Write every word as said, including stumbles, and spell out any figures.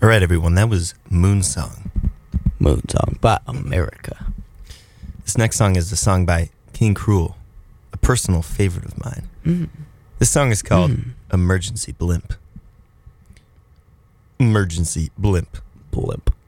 All right, everyone, that was Moon Song. Moon Song by America. This next song is a song by King Cruel, a personal favorite of mine. Mm. This song is called Mm. Emergency Blimp. Emergency Blimp. Blimp.